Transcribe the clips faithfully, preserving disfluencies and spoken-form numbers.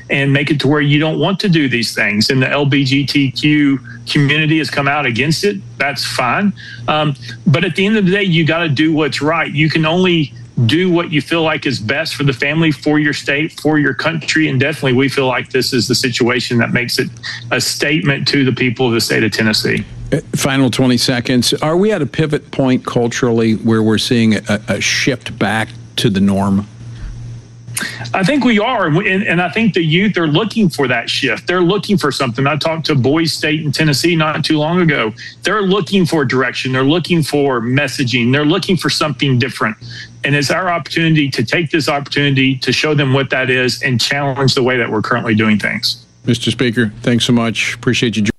and make it to where you don't want to do these things. And the L G B T Q community has come out against it. That's fine. Um, but at the end of the day, you got to do what's right. You can only do what you feel like is best for the family, for your state, for your country. And definitely we feel like this is the situation that makes it a statement to the people of the state of Tennessee. Final twenty seconds. Are we at a pivot point culturally where we're seeing a, a shift back to the norm? I think we are, and, and I think the youth are looking for that shift. They're looking for something. I talked to Boise State in Tennessee not too long ago. They're looking for direction. They're looking for messaging. They're looking for something different. And it's our opportunity to take this opportunity to show them what that is and challenge the way that we're currently doing things. Mister Speaker, thanks so much. Appreciate you joining.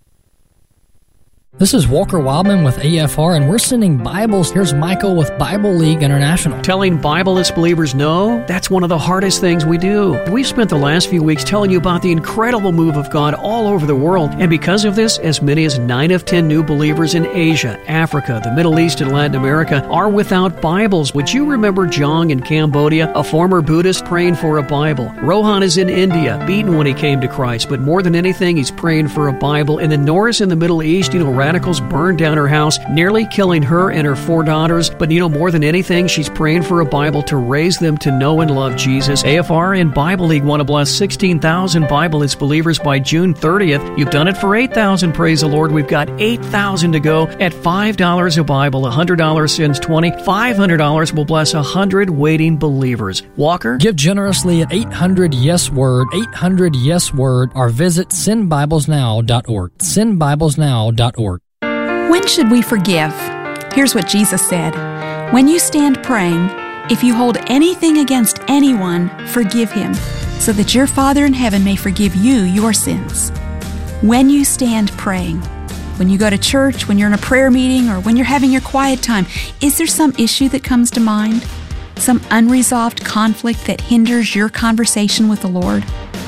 This is Walker Wildman with A F R, and we're sending Bibles. Here's Michael with Bible League International. Telling Bibleless believers no, that's one of the hardest things we do. We've spent the last few weeks telling you about the incredible move of God all over the world, and because of this, as many as nine of ten new believers in Asia, Africa, the Middle East, and Latin America are without Bibles. Would you remember Jong in Cambodia, a former Buddhist praying for a Bible? Rohan is in India, beaten when he came to Christ, but more than anything, he's praying for a Bible. And then Norris in the Middle East, you know, radicals burned down her house, nearly killing her and her four daughters. But you know, more than anything, she's praying for a Bible to raise them to know and love Jesus. A F R and Bible League want to bless sixteen thousand Bibleless believers by June thirtieth. You've done it for eight thousand, praise the Lord. We've got eight thousand to go at five dollars a Bible. one hundred dollars sends twenty. five hundred dollars will bless one hundred waiting believers. Walker? Give generously at eight hundred yes word, eight hundred yes word, or visit send bibles now dot org. send bibles now dot org. When should we forgive? Here's what Jesus said. When you stand praying, if you hold anything against anyone, forgive him, so that your Father in heaven may forgive you your sins. When you stand praying, when you go to church, when you're in a prayer meeting, or when you're having your quiet time, is there some issue that comes to mind? Some unresolved conflict that hinders your conversation with the Lord?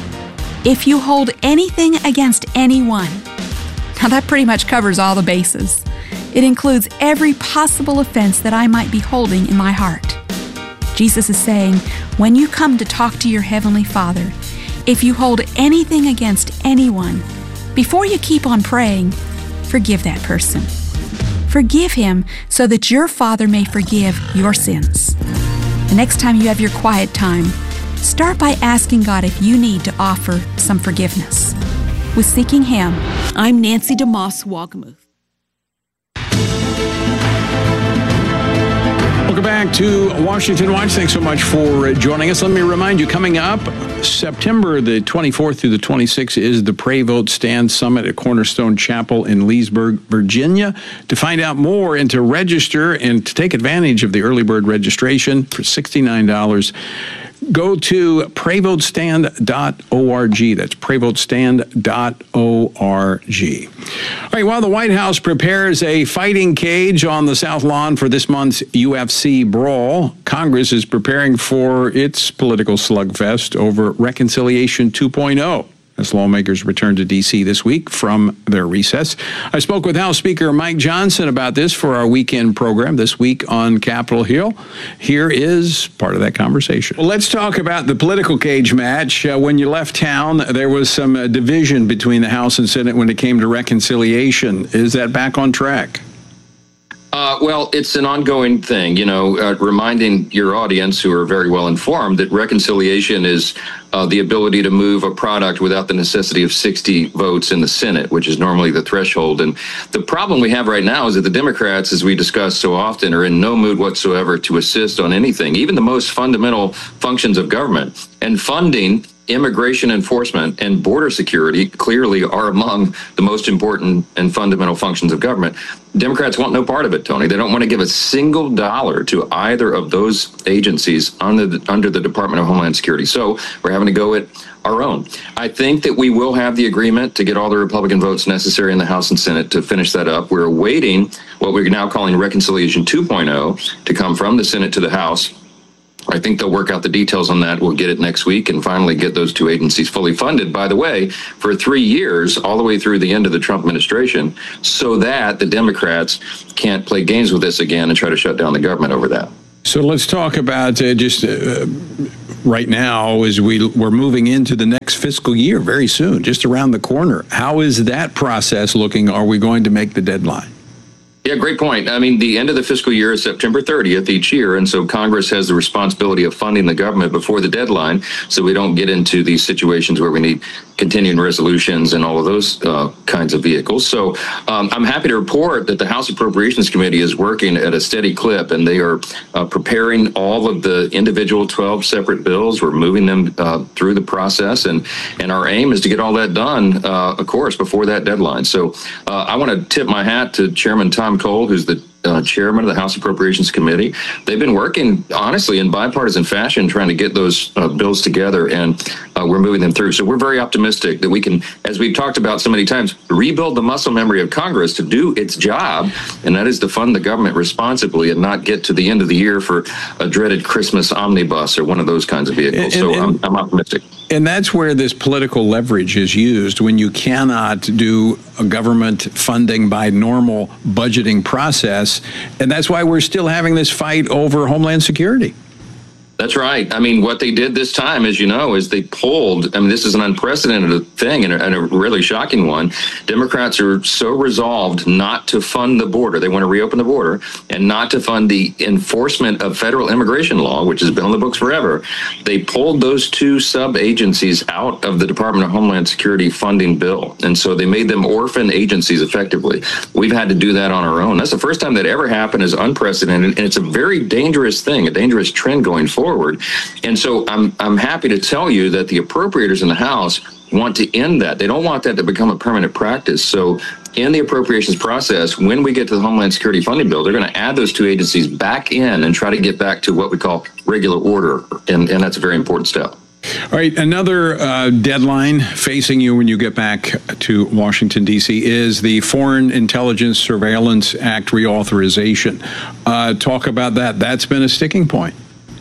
If you hold anything against anyone, now that pretty much covers all the bases. It includes every possible offense that I might be holding in my heart. Jesus is saying, when you come to talk to your Heavenly Father, if you hold anything against anyone, before you keep on praying, forgive that person. Forgive him so that your Father may forgive your sins. The next time you have your quiet time, start by asking God if you need to offer some forgiveness. With Seeking Him, I'm Nancy DeMoss Wagamuth. Welcome back to Washington Watch. Thanks so much for joining us. Let me remind you, coming up September the twenty-fourth through the twenty-sixth is the Pray Vote Stand Summit at Cornerstone Chapel in Leesburg, Virginia. To find out more and to register and to take advantage of the early bird registration for sixty-nine dollars, go to pray vote stand dot org. That's pray vote stand dot org. All right, while the White House prepares a fighting cage on the South Lawn for this month's U F C brawl, Congress is preparing for its political slugfest over Reconciliation two point oh. as lawmakers return to D C this week from their recess. I spoke with House Speaker Mike Johnson about this for our weekend program this week on Capitol Hill. Here is part of that conversation. Well, let's talk about the political cage match. Uh, when you left town, there was some uh, division between the House and Senate when it came to reconciliation. Is that back on track? Uh, well, it's an ongoing thing, you know, uh, reminding your audience, who are very well informed, that reconciliation is uh, the ability to move a product without the necessity of sixty votes in the Senate, which is normally the threshold. And the problem we have right now is that the Democrats, as we discuss so often, are in no mood whatsoever to assist on anything, even the most fundamental functions of government. And funding, immigration enforcement, and border security clearly are among the most important and fundamental functions of government. Democrats want no part of it, Tony. They don't want to give a single dollar to either of those agencies under the, under the Department of Homeland Security. So we're having to go at our own. I think that we will have the agreement to get all the Republican votes necessary in the House and Senate to finish that up. We're awaiting what we're now calling Reconciliation two point oh to come from the Senate to the House. I think they'll work out the details on that. We'll get it next week and finally get those two agencies fully funded, by the way, for three years, all the way through the end of the Trump administration, so that the Democrats can't play games with this again and try to shut down the government over that. So let's talk about uh, just uh, right now as we, we're moving into the next fiscal year very soon, just around the corner. How is that process looking? Are we going to make the deadline? Yeah, great point. I mean, the end of the fiscal year is September thirtieth each year, and so Congress has the responsibility of funding the government before the deadline, so we don't get into these situations where we need continuing resolutions and all of those uh, kinds of vehicles. So um, I'm happy to report that the House Appropriations Committee is working at a steady clip, and they are uh, preparing all of the individual twelve separate bills. We're moving them uh, through the process, and, and our aim is to get all that done, uh, of course, before that deadline. So uh, I want to tip my hat to Chairman Tom Cole, who's the Uh, chairman of the House Appropriations Committee. They've been working, honestly, in bipartisan fashion, trying to get those uh, bills together, and uh, we're moving them through. So we're very optimistic that we can, as we've talked about so many times, rebuild the muscle memory of Congress to do its job, and that is to fund the government responsibly and not get to the end of the year for a dreaded Christmas omnibus or one of those kinds of vehicles. And, so and, I'm, I'm optimistic. And that's where this political leverage is used when you cannot do a government funding by normal budgeting process. And that's why we're still having this fight over Homeland Security. That's right. I mean, what they did this time, as you know, is they pulled, I mean, this is an unprecedented thing and a, and a really shocking one. Democrats are so resolved not to fund the border. They want to reopen the border and not to fund the enforcement of federal immigration law, which has been on the books forever. They pulled those two sub-agencies out of the Department of Homeland Security funding bill. And so they made them orphan agencies effectively. We've had to do that on our own. That's the first time that ever happened. Is unprecedented. And it's a very dangerous thing, a dangerous trend going forward. And so I'm I'm happy to tell you that the appropriators in the House want to end that. They don't want that to become a permanent practice. So in the appropriations process, when we get to the Homeland Security funding bill, they're going to add those two agencies back in and try to get back to what we call regular order. And, and that's a very important step. All right, another uh, deadline facing you when you get back to Washington, D C is the Foreign Intelligence Surveillance Act reauthorization. Uh, talk about that. That's been a sticking point.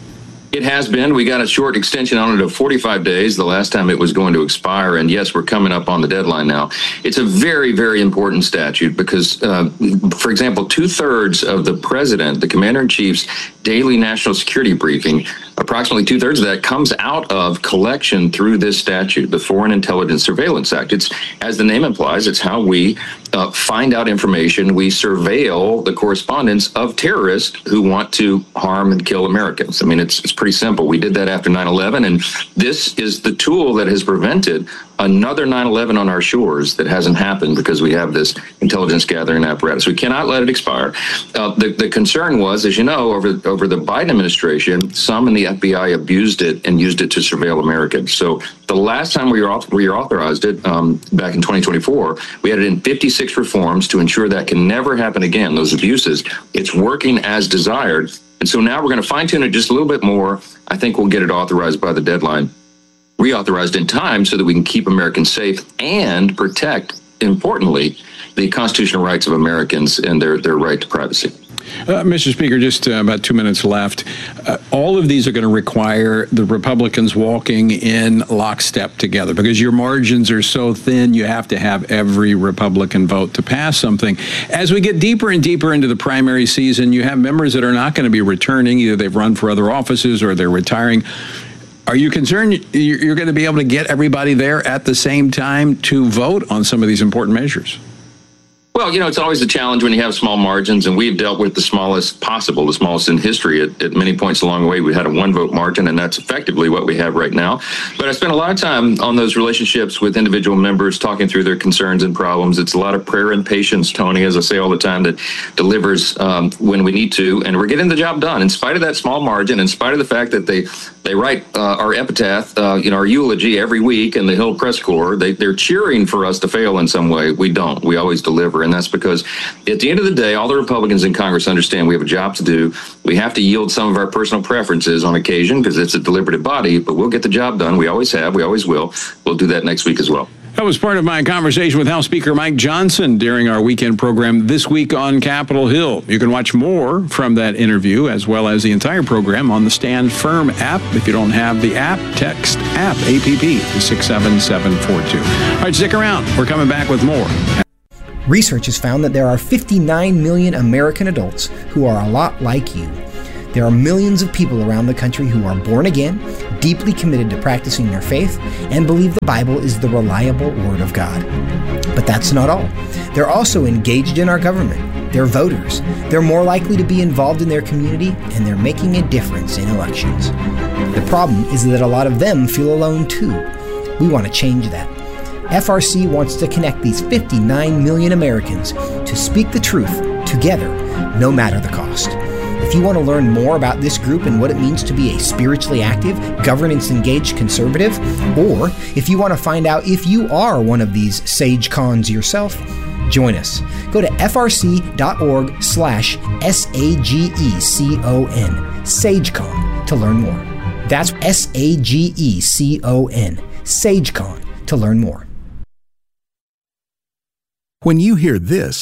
It has been. We got a short extension on it of forty-five days, the last time it was going to expire. And yes, we're coming up on the deadline now. It's a very, very important statute because, uh, for example, two thirds of the president, the commander in chief's daily national security briefing, approximately two thirds of that comes out of collection through this statute, the Foreign Intelligence Surveillance Act. It's, as the name implies, it's how we uh, find out information. We surveil the correspondence of terrorists who want to harm and kill Americans. I mean, it's, it's pretty simple. We did that after nine eleven, and this is the tool that has prevented another nine eleven on our shores that hasn't happened because we have this intelligence gathering apparatus. We cannot let it expire. Uh, the, the concern was, as you know, over, over the Biden administration, some in the F B I abused it and used it to surveil Americans. So the last time we reauthorized it, um, back in twenty twenty-four, we had it in fifty-six reforms to ensure that can never happen again, those abuses. It's working as desired. And so now we're going to fine-tune it just a little bit more. I think we'll get it authorized by the deadline, reauthorized in time so that we can keep Americans safe and protect, importantly, the constitutional rights of Americans and their, their right to privacy. Uh, Mister Speaker, just uh, about two minutes left. Uh, all of these are going to require the Republicans walking in lockstep together because your margins are so thin, you have to have every Republican vote to pass something. As we get deeper and deeper into the primary season, you have members that are not going to be returning. Either they've run for other offices or they're retiring. Are you concerned you're going to be able to get everybody there at the same time to vote on some of these important measures? Well, you know, it's always a challenge when you have small margins, and we've dealt with the smallest possible, the smallest in history. At, at many points along the way, we had a one-vote margin, and that's effectively what we have right now. But I spent a lot of time on those relationships with individual members, talking through their concerns and problems. It's a lot of prayer and patience, Tony, as I say all the time, that delivers um, when we need to, and we're getting the job done. In spite of that small margin, in spite of the fact that they they write uh, our epitaph, uh, you know, our eulogy every week in the Hill Press Corps, they, they're cheering for us to fail in some way. We don't. We always deliver. And that's because at the end of the day, all the Republicans in Congress understand we have a job to do. We have to yield some of our personal preferences on occasion because it's a deliberative body, but we'll get the job done. We always have. We always will. We'll do that next week as well. That was part of my conversation with House Speaker Mike Johnson during our weekend program This Week on Capitol Hill. You can watch more from that interview as well as the entire program on the Stand Firm app. If you don't have the app, text app, A P P, to six seven seven four two. All right, stick around. We're coming back with more. Research has found that there are fifty-nine million American adults who are a lot like you. There are millions of people around the country who are born again, deeply committed to practicing their faith, and believe the Bible is the reliable Word of God. But that's not all. They're also engaged in our government. They're voters. They're more likely to be involved in their community, and they're making a difference in elections. The problem is that a lot of them feel alone too. We want to change that. F R C wants to connect these fifty-nine million Americans to speak the truth together, no matter the cost. If you want to learn more about this group and what it means to be a spiritually active, governance-engaged conservative, or if you want to find out if you are one of these sage cons yourself, join us. Go to frc.org slash S-A-G-E-C-O-N, SageCon, to learn more. That's S A G E C O N, SageCon, to learn more. When you hear this,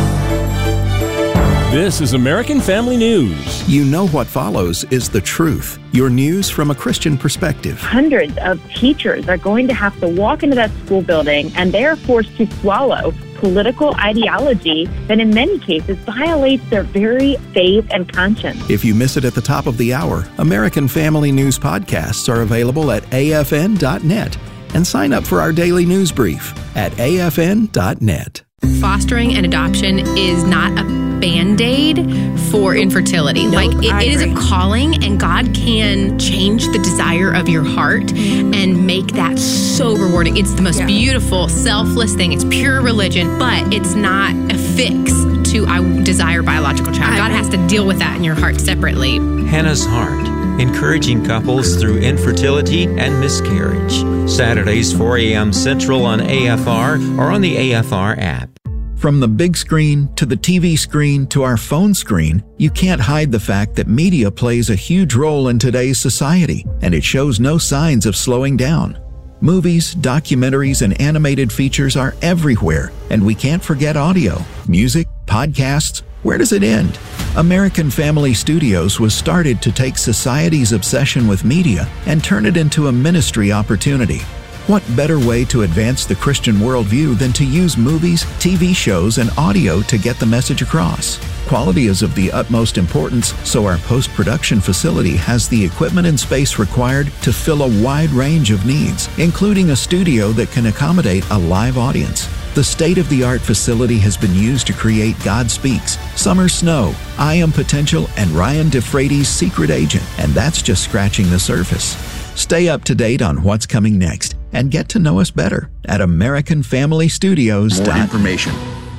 this is American Family News. You know what follows is the truth. Your news from a Christian perspective. Hundreds of teachers are going to have to walk into that school building, and they are forced to swallow political ideology that in many cases violates their very faith and conscience. If you miss it at the top of the hour, American Family News podcasts are available at A F N dot net. And sign up for our daily news brief at A F N dot net. Fostering and adoption is not a Band-Aid for infertility. Nope, like it, I it is a agree. calling, and God can change the desire of your heart and make that so rewarding. It's the most Yeah. beautiful, selfless thing. It's pure religion, but it's not a fix to I desire biological child. I God agree. has to deal with that in your heart separately. Hannah's Heart, encouraging couples through infertility and miscarriage. Saturdays, four a.m. Central on A F R or on the A F R app. From the big screen to the T V screen to our phone screen, you can't hide the fact that media plays a huge role in today's society, and it shows no signs of slowing down. Movies, documentaries, and animated features are everywhere, and we can't forget audio, music, podcasts. Where does it end? American Family Studios was started to take society's obsession with media and turn it into a ministry opportunity. What better way to advance the Christian worldview than to use movies, T V shows, and audio to get the message across? Quality is of the utmost importance, so our post-production facility has the equipment and space required to fill a wide range of needs, including a studio that can accommodate a live audience. The state-of-the-art facility has been used to create God Speaks, Summer Snow, I Am Potential, and Ryan DeFrady's Secret Agent, and that's just scratching the surface. Stay up to date on what's coming next and get to know us better at American Family Studios. More information.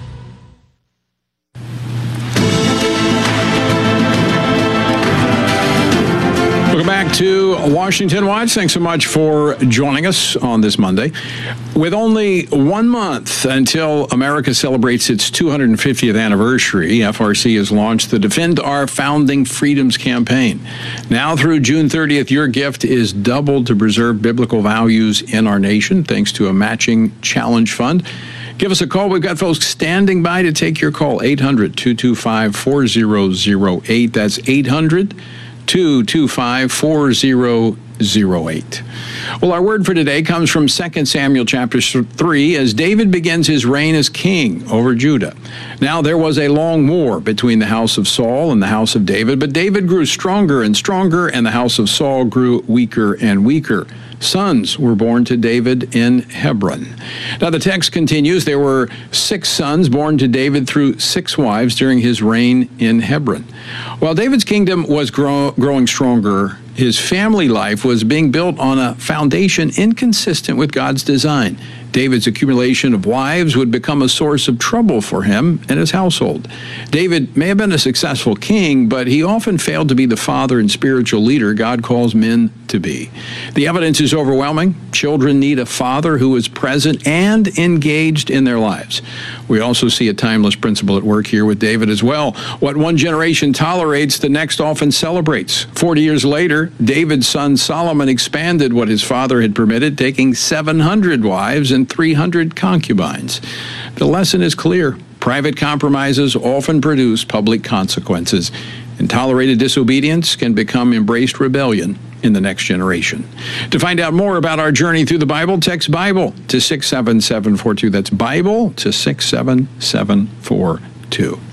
Welcome back to Washington Watch. Thanks so much for joining us on this Monday. With only one month until America celebrates its two hundred fiftieth anniversary, F R C has launched the Defend Our Founding Freedoms campaign. Now through June thirtieth, your gift is doubled to preserve biblical values in our nation, thanks to a matching challenge fund. Give us a call. We've got folks standing by to take your call. eight hundred, two two five, four zero zero eight. That's eight hundred, two two five, four zero zero eight. Well, our word for today comes from Second Samuel chapter three, as David begins his reign as king over Judah. Now there was a long war between the house of Saul and the house of David, but David grew stronger and stronger, and the house of Saul grew weaker and weaker. Sons were born to David in Hebron. Now the text continues, there were six sons born to David through six wives during his reign in Hebron. While David's kingdom was grow- growing stronger, his family life was being built on a foundation inconsistent with God's design. David's accumulation of wives would become a source of trouble for him and his household. David may have been a successful king, but he often failed to be the father and spiritual leader God calls men to be. The evidence is overwhelming. Children need a father who is present and engaged in their lives. We also see a timeless principle at work here with David as well. What one generation tolerates, the next often celebrates. Forty years later, David's son Solomon expanded what his father had permitted, taking seven hundred wives and three hundred concubines. The lesson is clear. Private compromises often produce public consequences, and tolerated disobedience can become embraced rebellion in the next generation. To find out more about our journey through the Bible, text Bible to six seven seven four two. That's Bible to six seven seven four two.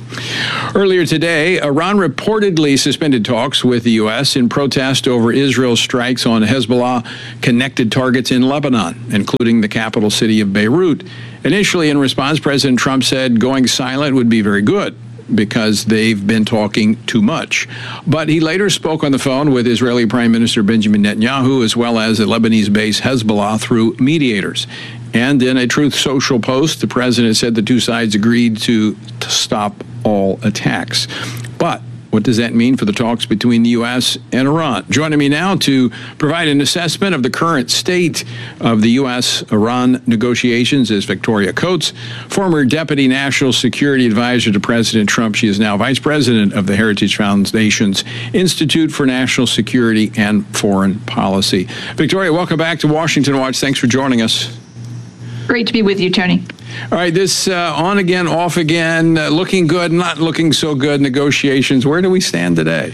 Earlier today, Iran reportedly suspended talks with the U S in protest over Israel's strikes on Hezbollah-connected targets in Lebanon, including the capital city of Beirut. Initially, in response, President Trump said going silent would be very good because they've been talking too much. But he later spoke on the phone with Israeli Prime Minister Benjamin Netanyahu, as well as the Lebanese-based Hezbollah through mediators. And in a Truth Social post, the president said the two sides agreed to, to stop all attacks. But what does that mean for the talks between the U S and Iran? Joining me now to provide an assessment of the current state of the U S Iran negotiations is Victoria Coates, former Deputy National Security Advisor to President Trump. She is now Vice President of the Heritage Foundation's Institute for National Security and Foreign Policy. Victoria, welcome back to Washington Watch. Thanks for joining us. Great to be with you, Tony. All right, this uh, on again, off again, uh, looking good, not looking so good negotiations. Where do we stand today?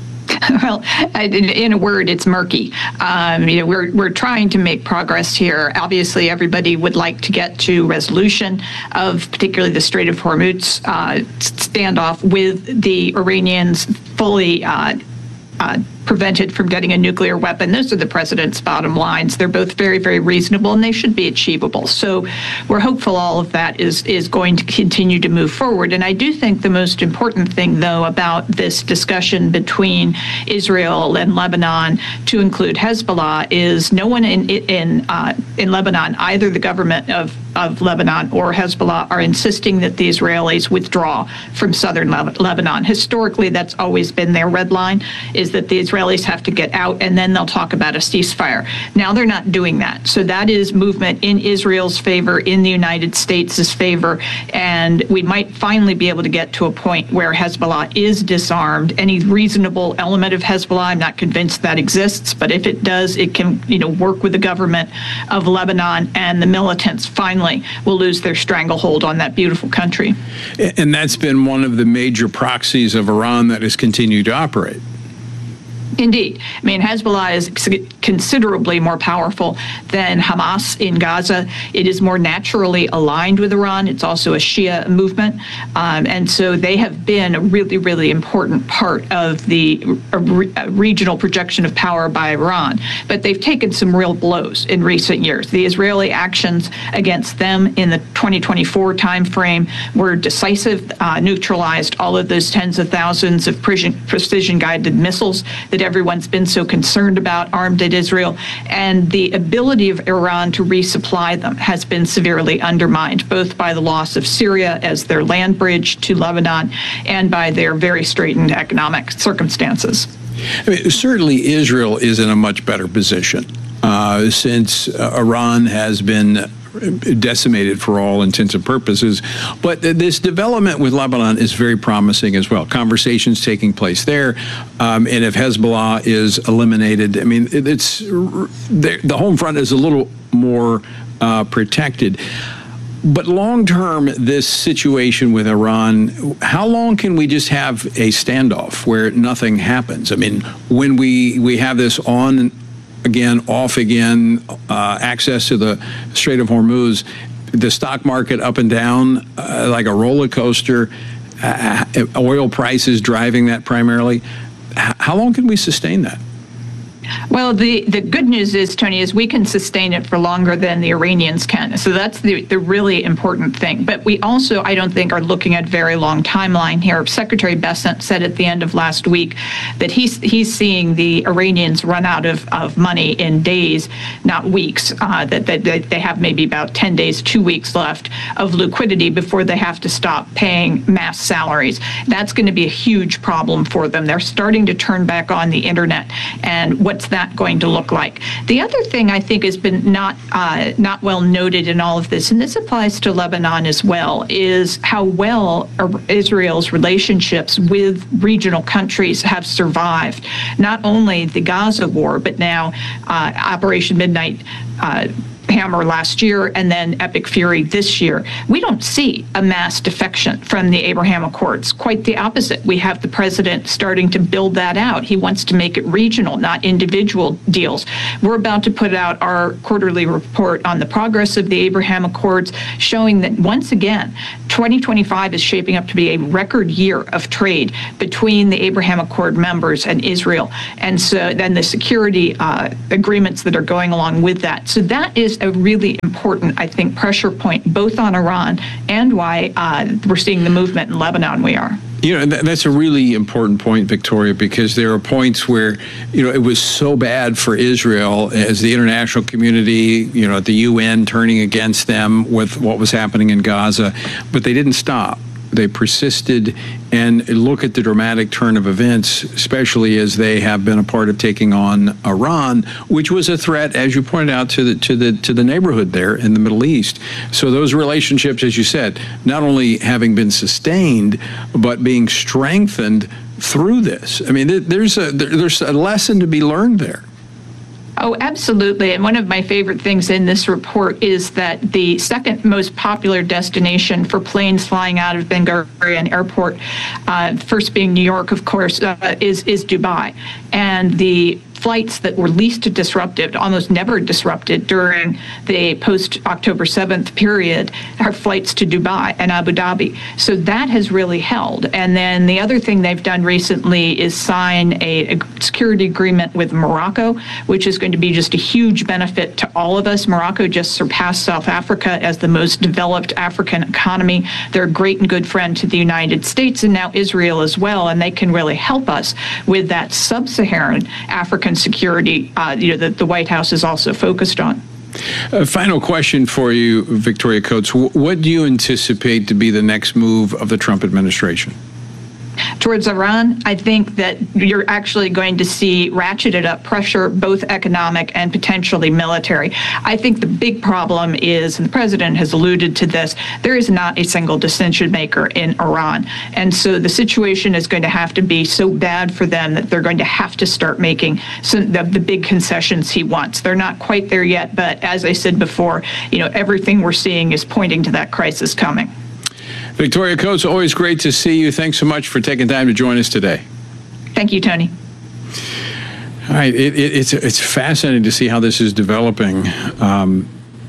Well, in a word, it's murky. Um, you know, we're we're trying to make progress here. Obviously, everybody would like to get to resolution of particularly the Strait of Hormuz uh, standoff with the Iranians fully uh, uh, prevented from getting a nuclear weapon. Those are the president's bottom lines. They're both very, very reasonable, and they should be achievable. So we're hopeful all of that is is going to continue to move forward. And I do think the most important thing, though, about this discussion between Israel and Lebanon, to include Hezbollah, is no one in in uh, in Lebanon, either the government of of Lebanon or Hezbollah, are insisting that the Israelis withdraw from southern Le- Lebanon. Historically, that's always been their red line, is that the Israelis have to get out and then they'll talk about a ceasefire. Now they're not doing that. So that is movement in Israel's favor, in the United States' favor, and we might finally be able to get to a point where Hezbollah is disarmed. Any reasonable element of Hezbollah, I'm not convinced that exists, but if it does, it can, you know, work with the government of Lebanon, and the militants finally will lose their stranglehold on that beautiful country. And that's been one of the major proxies of Iran that has continued to operate. Indeed. I mean, Hezbollah is considerably more powerful than Hamas in Gaza. It is more naturally aligned with Iran. It's also a Shia movement. Um, and so they have been a really, really important part of the uh, re- uh, regional projection of power by Iran. But they've taken some real blows in recent years. The Israeli actions against them in the twenty twenty-four timeframe were decisive, uh, neutralized all of those tens of thousands of precision-guided missiles that everyone's been so concerned about armed at Israel, and the ability of Iran to resupply them has been severely undermined, both by the loss of Syria as their land bridge to Lebanon and by their very straitened economic circumstances. I mean, certainly Israel is in a much better position uh, since uh, Iran has been decimated for all intents and purposes. But this development with Lebanon is very promising as well. Conversations taking place there. Um, and if Hezbollah is eliminated, I mean, it's the home front is a little more uh, protected. But long term, this situation with Iran, how long can we just have a standoff where nothing happens? I mean, when we, we have this on again, off again, uh, access to the Strait of Hormuz, the stock market up and down uh, like a roller coaster, uh, oil prices driving that primarily. H- how long can we sustain that? Well, the, the good news is, Tony, is we can sustain it for longer than the Iranians can. So that's the, the really important thing. But we also, I don't think, are looking at very long timeline here. Secretary Bessent said at the end of last week that he's he's seeing the Iranians run out of, of money in days, not weeks, uh, that, that, that they have maybe about ten days, two weeks left of liquidity before they have to stop paying mass salaries. That's going to be a huge problem for them. They're starting to turn back on the internet. And what's that going to look like? The other thing I think has been not uh, not well noted in all of this, and this applies to Lebanon as well, is how well Israel's relationships with regional countries have survived. Not only the Gaza war, but now uh, Operation Midnight uh, Hammer last year and then Epic Fury this year. We don't see a mass defection from the Abraham Accords. Quite the opposite. We have the president starting to build that out. He wants to make it regional, not individual deals. We're about to put out our quarterly report on the progress of the Abraham Accords, showing that once again, twenty twenty-five is shaping up to be a record year of trade between the Abraham Accord members and Israel. And so then the security uh, agreements that are going along with that. So that is a really important, I think, pressure point, both on Iran and why uh, we're seeing the movement in Lebanon we are. You know, that's a really important point, Victoria, because there are points where, you know, it was so bad for Israel as the international community, you know, the U N turning against them with what was happening in Gaza, but they didn't stop. They persisted, and look at the dramatic turn of events, especially as they have been a part of taking on Iran, which was a threat, as you pointed out, to the to the to the neighborhood there in the Middle East. So those relationships, as you said, not only having been sustained, but being strengthened through this. I mean, there's a there's a lesson to be learned there. Oh, absolutely. And one of my favorite things in this report is that the second most popular destination for planes flying out of Ben Gurion Airport, uh, first being New York, of course, uh, is, is Dubai. And the flights that were least disrupted, almost never disrupted during the post-October seventh period, are flights to Dubai and Abu Dhabi. So that has really held. And then the other thing they've done recently is sign a, a security agreement with Morocco, which is going to be just a huge benefit to all of us. Morocco just surpassed South Africa as the most developed African economy. They're a great and good friend to the United States and now Israel as well, and they can really help us with that sub-Saharan African security, uh, you know, that the White House is also focused on. A final question for you, Victoria Coates. What do you anticipate to be the next move of the Trump administration? Towards Iran, I think that you're actually going to see ratcheted up pressure, both economic and potentially military. I think the big problem is, and the president has alluded to this, there is not a single decision maker in Iran. And so the situation is going to have to be so bad for them that they're going to have to start making some, the, the big concessions he wants. They're not quite there yet, but as I said before, you know, everything we're seeing is pointing to that crisis coming. Victoria Coates, always great to see you. Thanks so much for taking time to join us today. Thank you, Tony. All right, it, it, it's it's fascinating to see how this is developing. Um,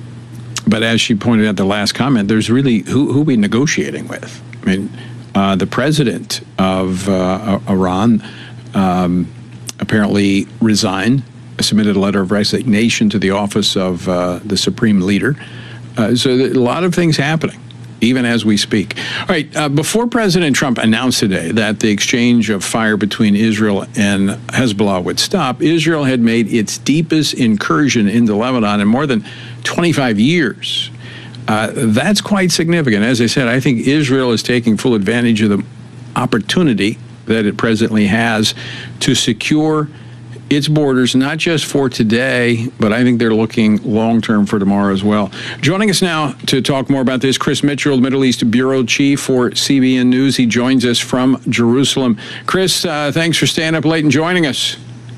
but as she pointed out, the last comment, there's really who who are we negotiating with? I mean, uh, the president of uh, Iran um, apparently resigned, submitted a letter of resignation to the office of uh, the supreme leader. Uh, so a lot of things happening, even as we speak. All right, uh, before President Trump announced today that the exchange of fire between Israel and Hezbollah would stop, Israel had made its deepest incursion into Lebanon in more than twenty-five years. Uh, that's quite significant. As I said, I think Israel is taking full advantage of the opportunity that it presently has to secure its borders, not just for today, but I think they're looking long-term for tomorrow as well. Joining us now to talk more about this, Chris Mitchell, Middle East Bureau Chief for C B N News. He joins us from Jerusalem. Chris, uh, thanks for staying up late and joining us.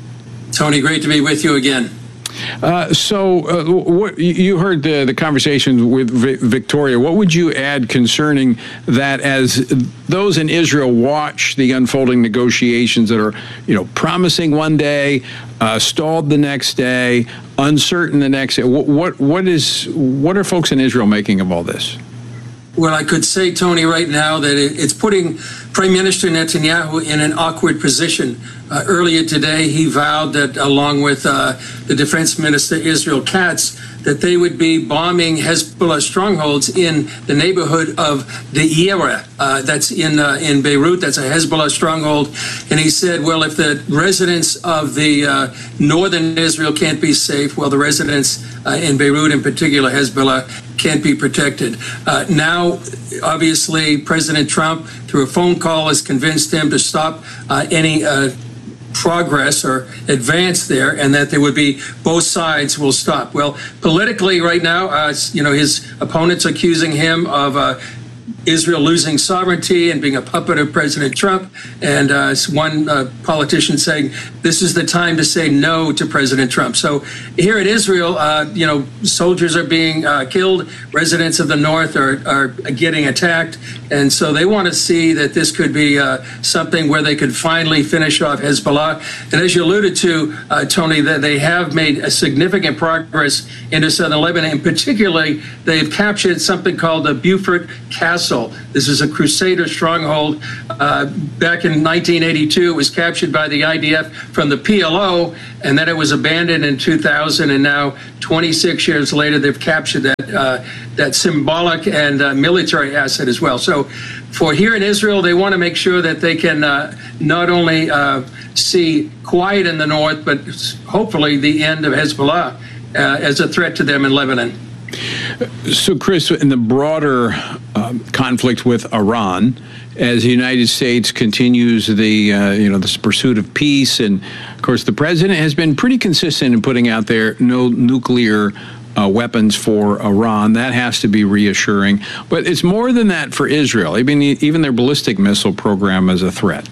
Tony, great to be with you again. Uh, so uh, what, you heard the, the conversation with v- Victoria. What would you add concerning that as those in Israel watch the unfolding negotiations that are, you know, promising one day, uh, stalled the next day, uncertain the next day? What, what what is what are folks in Israel making of all this? Well, I could say, Tony, right now that it's putting Prime Minister Netanyahu in an awkward position. Uh, earlier today, he vowed that, along with uh, the Defense Minister Israel Katz, that they would be bombing Hezbollah strongholds in the neighborhood of Deira. Uh, that's in uh, in Beirut. That's a Hezbollah stronghold. And he said, well, if the residents of the uh, northern Israel can't be safe, well, the residents uh, in Beirut, in particular, Hezbollah, can't be protected. Uh, now, obviously, President Trump, through a phone call, has convinced him to stop uh, any uh, progress or advance there, and that there would be both sides will stop. Well, politically right now, uh, you know, his opponents accusing him of uh, Israel losing sovereignty and being a puppet of President Trump. And uh, one uh, politician saying this is the time to say no to President Trump. So here in Israel, uh, you know, soldiers are being uh, killed. Residents of the north are, are getting attacked. And so they want to see that this could be uh, something where they could finally finish off Hezbollah. And as you alluded to, uh, Tony, that they have made a significant progress into southern Lebanon. And particularly, they've captured something called the Beaufort Castle. This is a Crusader stronghold. Uh, back in nineteen eighty-two, it was captured by the I D F from the P L O, and then it was abandoned in two thousand. And now, twenty-six years later, they've captured that uh, that symbolic and uh, military asset as well. So, for here in Israel, they want to make sure that they can uh, not only uh, see quiet in the north, but hopefully the end of Hezbollah uh, as a threat to them in Lebanon. So, Chris, in the broader um, conflict with Iran, as the United States continues the uh, you know this pursuit of peace, and of course the president has been pretty consistent in putting out there no nuclear uh, weapons for Iran. That has to be reassuring. But it's more than that for Israel. I mean, even their ballistic missile program is a threat.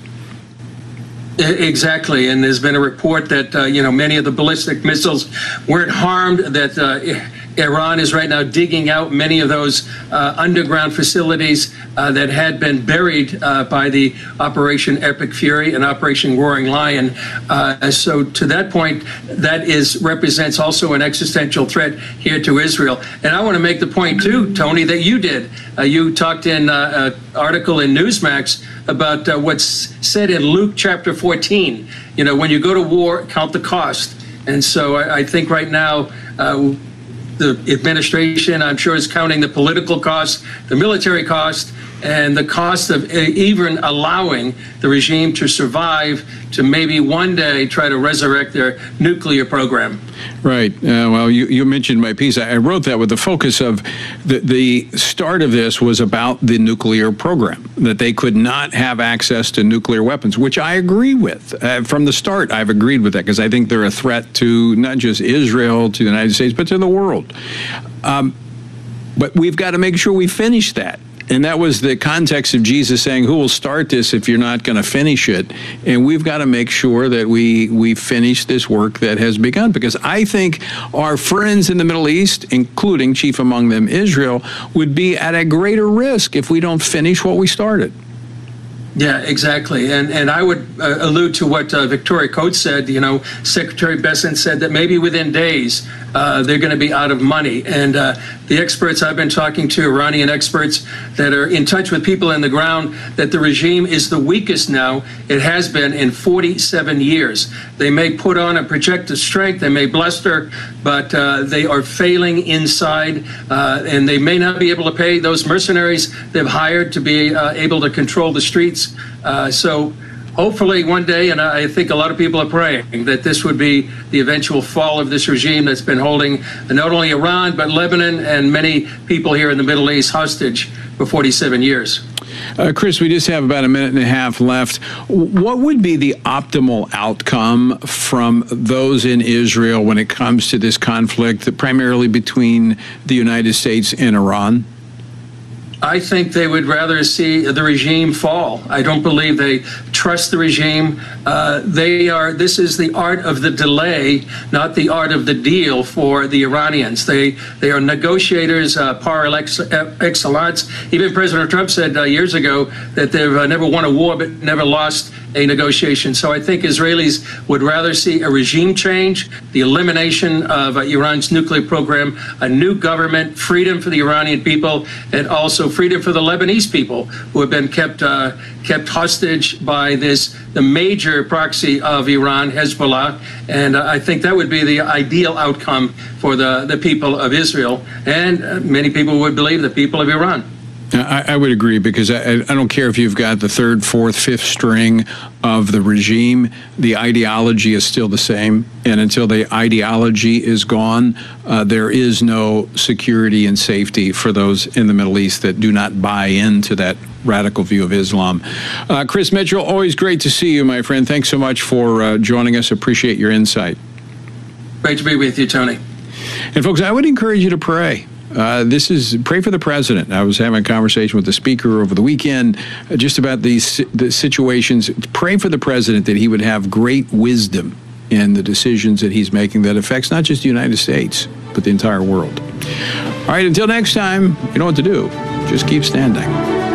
Exactly, and there's been a report that uh, you know many of the ballistic missiles weren't harmed. That uh, Iran is right now digging out many of those uh, underground facilities uh, that had been buried uh, by the Operation Epic Fury and Operation Roaring Lion. Uh, so to that point, that is represents also an existential threat here to Israel. And I want to make the point too, Tony, that you did. Uh, you talked in uh, an article in Newsmax about uh, what's said in Luke chapter fourteen. You know, when you go to war, count the cost. And so I, I think right now, uh, the administration, I'm sure, is counting the political cost, the military cost, and the cost of even allowing the regime to survive to maybe one day try to resurrect their nuclear program. Right. Uh, well, you, you mentioned my piece. I wrote that with the focus of the, the start of this was about the nuclear program, that they could not have access to nuclear weapons, which I agree with. Uh, from the start, I've agreed with that because I think they're a threat to not just Israel, to the United States, but to the world. Um, but we've got to make sure we finish that. And that was the context of Jesus saying, who will start this if you're not going to finish it? And we've got to make sure that we, we finish this work that has begun. Because I think our friends in the Middle East, including chief among them Israel, would be at a greater risk if we don't finish what we started. Yeah, exactly. And and I would uh, allude to what uh, Victoria Coates said. You know, Secretary Bessent said that maybe within days uh, they're going to be out of money. And uh, the experts I've been talking to, Iranian experts that are in touch with people on the ground, that the regime is the weakest now it has been in forty-seven years. They may put on a projected strength, they may bluster, but uh, they are failing inside, uh, and they may not be able to pay those mercenaries they've hired to be uh, able to control the streets. Uh, so hopefully one day, and I think a lot of people are praying, that this would be the eventual fall of this regime that's been holding not only Iran, but Lebanon and many people here in the Middle East hostage for forty-seven years. Uh, Chris, we just have about a minute and a half left. What would be the optimal outcome from those in Israel when it comes to this conflict, primarily between the United States and Iran? I think they would rather see the regime fall. I don't believe they trust the regime. Uh, they are. This is the art of the delay, not the art of the deal for the Iranians. They they are negotiators uh, par excellence. Even President Trump said uh, years ago that they've uh, never won a war but never lost a negotiation. So I think Israelis would rather see a regime change, the elimination of uh, Iran's nuclear program, a new government, freedom for the Iranian people, and also freedom for the Lebanese people who have been kept uh, kept hostage by this the major proxy of Iran, Hezbollah. And uh, I think that would be the ideal outcome for the, the people of Israel. And uh, many people would believe the people of Iran. I, I would agree, because I, I don't care if you've got the third, fourth, fifth string of the regime, the ideology is still the same. And until the ideology is gone, uh, there is no security and safety for those in the Middle East that do not buy into that radical view of Islam. Uh, Chris Mitchell, always great to see you, my friend. Thanks so much for uh, joining us. Appreciate your insight. Great to be with you, Tony. And folks, I would encourage you to pray. Uh, this is Pray for the President. I was having a conversation with the speaker over the weekend uh, just about these the situations. Pray for the president that he would have great wisdom in the decisions that he's making that affects not just the United States, but the entire world. All right, until next time, you know what to do. Just keep standing.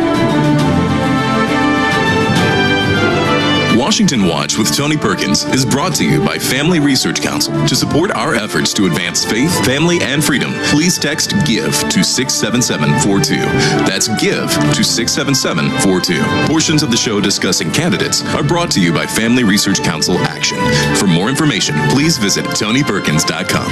Washington Watch with Tony Perkins is brought to you by Family Research Council. To support our efforts to advance faith, family, and freedom, please text GIVE to six seven seven four two. That's GIVE to six seven seven four two. Portions of the show discussing candidates are brought to you by Family Research Council Action. For more information, please visit tony perkins dot com.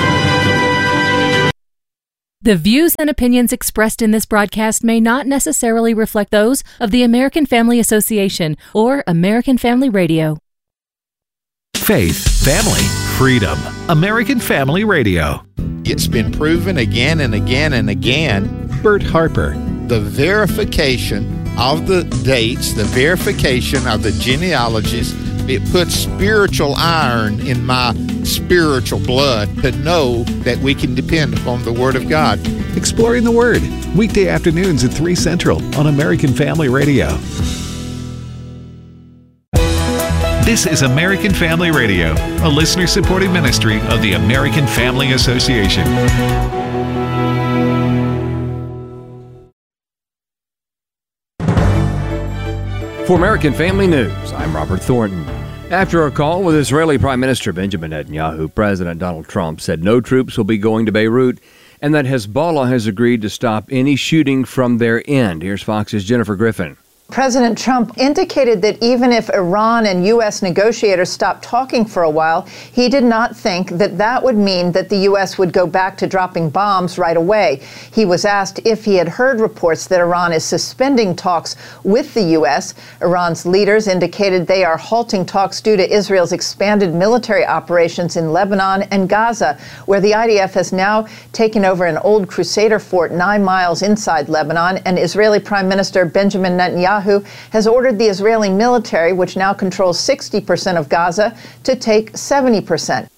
The views and opinions expressed in this broadcast may not necessarily reflect those of the American Family Association or American Family Radio. Faith, family, freedom. American Family Radio. It's been proven again and again and again. Bert Harper. The verification of the dates, the verification of the genealogies, it puts spiritual iron in my spiritual blood to know that we can depend upon the Word of God. Exploring the Word, weekday afternoons at three Central on American Family Radio. This is American Family Radio, a listener-supported ministry of the American Family Association. For American Family News, I'm Robert Thornton. After a call with Israeli Prime Minister Benjamin Netanyahu, President Donald Trump said no troops will be going to Beirut and that Hezbollah has agreed to stop any shooting from their end. Here's Fox's Jennifer Griffin. President Trump indicated that even if Iran and U S negotiators stopped talking for a while, he did not think that that would mean that the U S would go back to dropping bombs right away. He was asked if he had heard reports that Iran is suspending talks with the U S. Iran's leaders indicated they are halting talks due to Israel's expanded military operations in Lebanon and Gaza, where the I D F has now taken over an old Crusader fort nine miles inside Lebanon, and Israeli Prime Minister Benjamin Netanyahu has ordered the Israeli military, which now controls sixty percent of Gaza, to take seventy percent.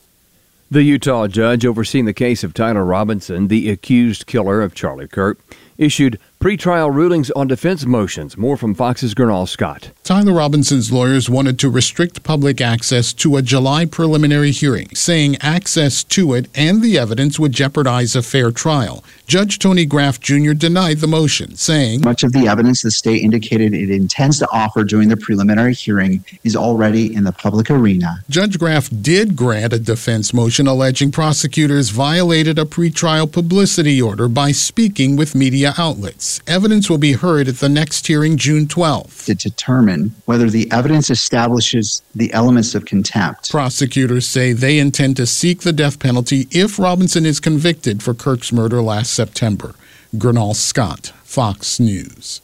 The Utah judge overseeing the case of Tyler Robinson, the accused killer of Charlie Kirk, issued pretrial rulings on defense motions. More from Fox's Gernal Scott. Tyler Robinson's lawyers wanted to restrict public access to a July preliminary hearing, saying access to it and the evidence would jeopardize a fair trial. Judge Tony Graff Junior denied the motion, saying, "Much of the evidence the state indicated it intends to offer during the preliminary hearing is already in the public arena." Judge Graff did grant a defense motion alleging prosecutors violated a pretrial publicity order by speaking with media outlets. Evidence will be heard at the next hearing June twelfth. To determine whether the evidence establishes the elements of contempt. Prosecutors say they intend to seek the death penalty if Robinson is convicted for Kirk's murder last September. Gernal Scott, Fox News.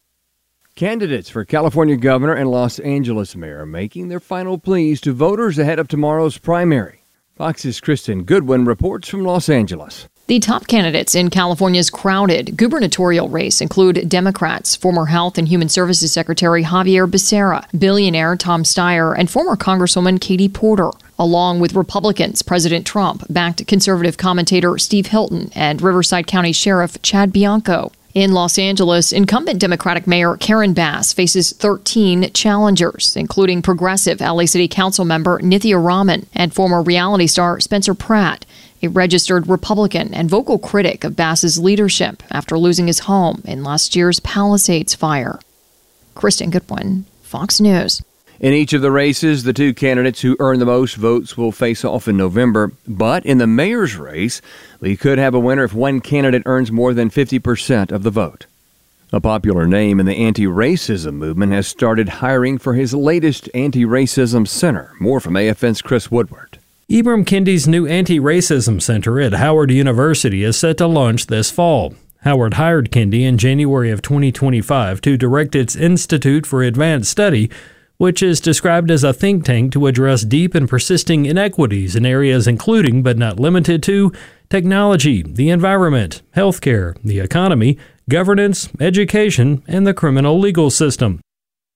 Candidates for California governor and Los Angeles mayor are making their final pleas to voters ahead of tomorrow's primary. Fox's Kristen Goodwin reports from Los Angeles. The top candidates in California's crowded gubernatorial race include Democrats, former Health and Human Services Secretary Javier Becerra, billionaire Tom Steyer, and former Congresswoman Katie Porter, along with Republicans President Trump, backed conservative commentator Steve Hilton, and Riverside County Sheriff Chad Bianco. In Los Angeles, incumbent Democratic Mayor Karen Bass faces thirteen challengers, including progressive L A City Council member Nithya Raman and former reality star Spencer Pratt, a registered Republican and vocal critic of Bass's leadership after losing his home in last year's Palisades fire. Kristen Goodwin, Fox News. In each of the races, the two candidates who earn the most votes will face off in November. But in the mayor's race, we could have a winner if one candidate earns more than fifty percent of the vote. A popular name in the anti-racism movement has started hiring for his latest anti-racism center. More from A F N's Chris Woodward. Ibram Kendi's new anti-racism center at Howard University is set to launch this fall. Howard hired Kendi in January of twenty twenty-five to direct its Institute for Advanced Study, which is described as a think tank to address deep and persisting inequities in areas including, but not limited to, technology, the environment, healthcare, the economy, governance, education, and the criminal legal system.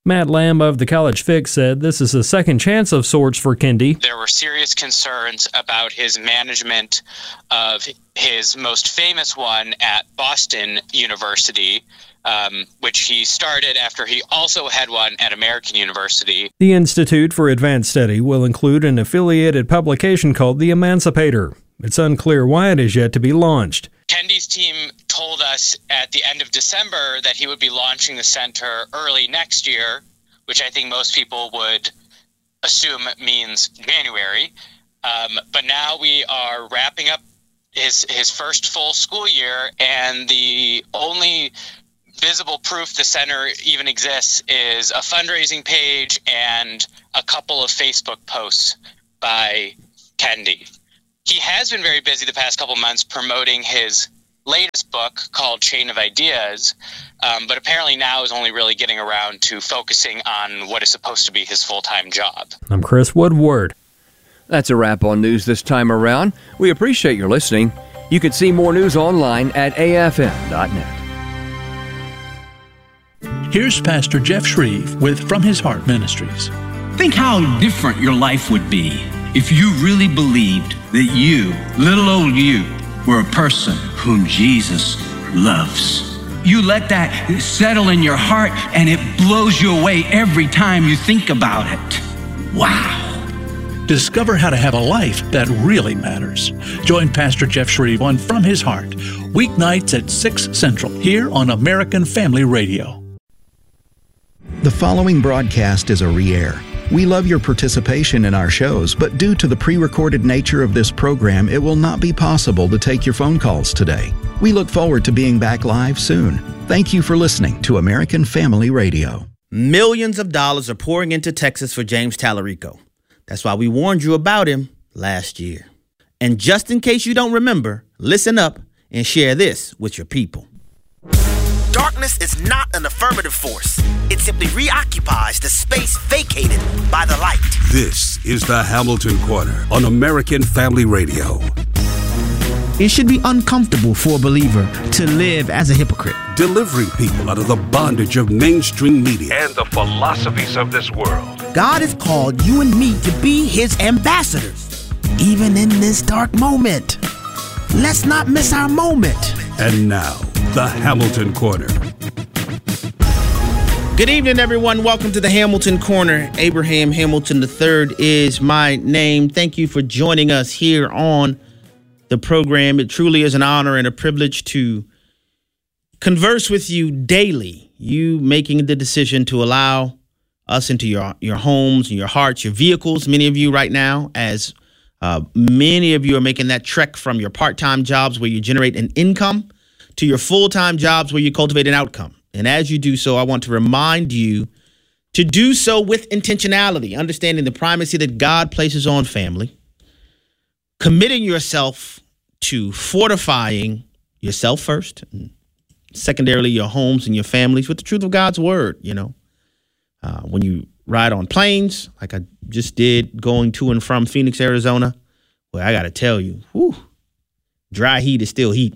Matt Lamb of the College Fix said this is a second chance of sorts for Kendi. There were serious concerns about his management of his most famous one at Boston University, um, which he started after he also had one at American University. The Institute for Advanced Study will include an affiliated publication called The Emancipator. It's unclear why it is yet to be launched. Kendi's team told us at the end of December that he would be launching the center early next year, which I think most people would assume means January. Um, but now we are wrapping up his his first full school year, and the only visible proof the center even exists is a fundraising page and a couple of Facebook posts by Kendi. He has been very busy the past couple months promoting his latest book called Chain of Ideas, um, but apparently now is only really getting around to focusing on what is supposed to be his full-time job. I'm Chris Woodward. That's a wrap on news this time around. We appreciate your listening. You can see more news online at A F M dot net. Here's Pastor Jeff Shreve with From His Heart Ministries. Think how different your life would be if you really believed that you, little old you, were a person whom Jesus loves. You let that settle in your heart and it blows you away every time you think about it. Wow. Discover how to have a life that really matters. Join Pastor Jeff Shreve on From His Heart, weeknights at six Central, here on American Family Radio. The following broadcast is a re-air. We love your participation in our shows, but due to the pre-recorded nature of this program, it will not be possible to take your phone calls today. We look forward to being back live soon. Thank you for listening to American Family Radio. Millions of dollars are pouring into Texas for James Tallarico. That's why we warned you about him last year. And just in case you don't remember, listen up and share this with your people. Darkness is not an affirmative force. It simply reoccupies the space vacated by the light. This is the Hamilton Corner on American Family Radio. It should be uncomfortable for a believer to live as a hypocrite. Delivering people out of the bondage of mainstream media and the philosophies of this world. God has called you and me to be his ambassadors, even in this dark moment. Let's not miss our moment. And now, the Hamilton Corner. Good evening, everyone. Welcome to the Hamilton Corner. Abraham Hamilton the third is my name. Thank you for joining us here on the program. It truly is an honor and a privilege to converse with you daily. You making the decision to allow us into your, your homes, your hearts, your vehicles. Many of you right now, as uh, many of you are making that trek from your part-time jobs where you generate an income to your full-time jobs where you cultivate an outcome. And as you do so, I want to remind you to do so with intentionality, understanding the primacy that God places on family, committing yourself to fortifying yourself first, and secondarily your homes and your families with the truth of God's word. You know, uh, when you ride on planes, like I just did going to and from Phoenix, Arizona, well, I got to tell you, whew, dry heat is still heat.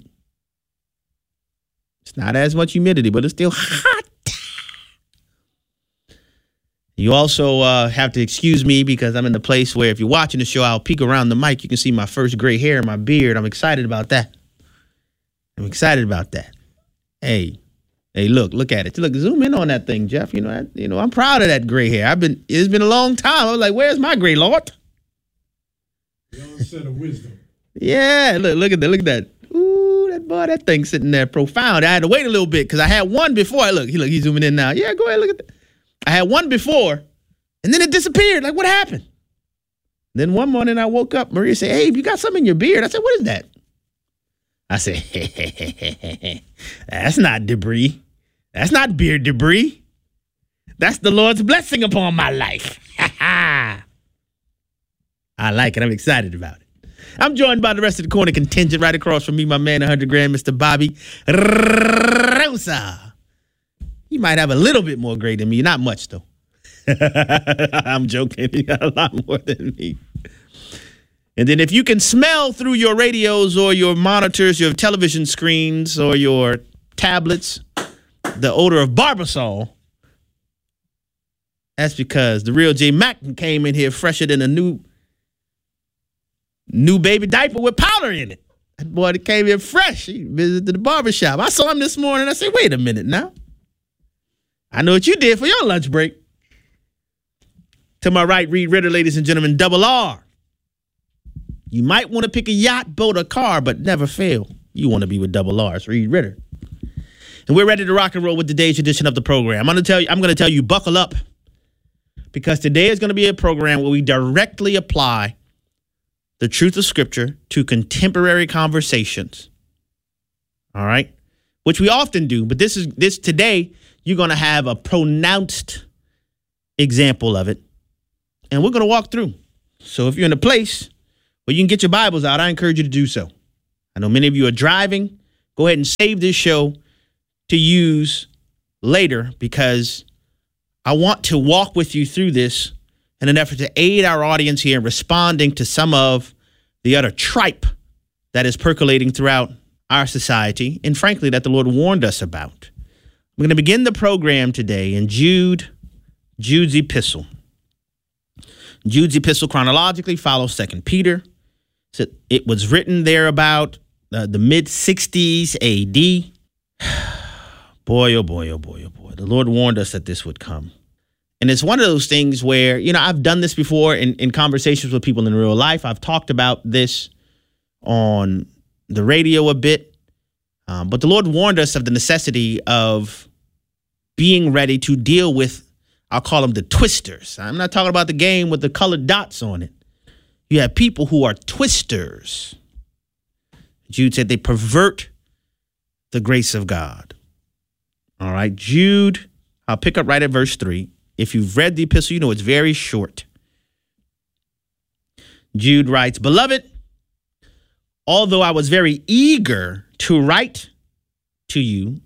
It's not as much humidity, but it's still hot. You also uh, have to excuse me because I'm in the place where if you're watching the show, I'll peek around the mic. You can see my first gray hair in my beard. I'm excited about that. I'm excited about that. Hey, hey, look, look at it. Look, zoom in on that thing, Jeff. You know, I, you know, I'm proud of that gray hair. I've been, it's been a long time. I was like, where's my gray Lord? The onset of wisdom. Yeah, look, look at that, look at that. Ooh, that boy, that thing sitting there profound. I had to wait a little bit because I had one before. I look, he look, he's zooming in now. Yeah, go ahead, look at that. I had one before, and then it disappeared. Like, what happened? Then one morning I woke up. Maria said, hey, you got something in your beard. I said, what is that? I said, hey, hey, hey, hey, hey. That's not debris. That's not beard debris. That's the Lord's blessing upon my life. I like it. I'm excited about it. I'm joined by the rest of the corner contingent right across from me, my man, one hundred grand, Mister Bobby Rosa. He might have a little bit more gray than me. Not much, though. I'm joking. He got a lot more than me. And then if you can smell through your radios or your monitors, your television screens, or your tablets, the odor of Barbasol, That's because the real J Mac came in here fresher than a new, new baby diaper with powder in it. That boy that came in fresh. He visited the barbershop. I saw him this morning. I said, wait a minute now. I know what you did for your lunch break. To my right, Reed Ritter, ladies and gentlemen, double R. You might want to pick a yacht, boat, or car, but never fail. You want to be with double R. It's Reed Ritter. And we're ready to rock and roll with today's edition of the program. I'm going to tell you, I'm going to tell you, buckle up. Because today is going to be a program where we directly apply the truth of Scripture to contemporary conversations. All right? Which we often do, but this is this today, you're going to have a pronounced example of it. And we're going to walk through. So if you're in a place where you can get your Bibles out, I encourage you to do so. I know many of you are driving. Go ahead and save this show to use later because I want to walk with you through this in an effort to aid our audience here in responding to some of the utter tripe that is percolating throughout our society, and frankly, that the Lord warned us about. We're going to begin the program today in Jude, Jude's epistle. Jude's epistle chronologically follows Second Peter. So it was written there about uh, the mid-sixties A D. Boy, oh boy, oh boy, oh boy. The Lord warned us that this would come. And it's one of those things where, you know, I've done this before in, in conversations with people in real life. I've talked about this on the radio a bit. Um, but the Lord warned us of the necessity of being ready to deal with, I'll call them the twisters. I'm not talking about the game with the colored dots on it. You have people who are twisters. Jude said they pervert the grace of God. All right, Jude, I'll pick up right at verse three. If you've read the epistle, you know it's very short. Jude writes, Beloved, although I was very eager to write to you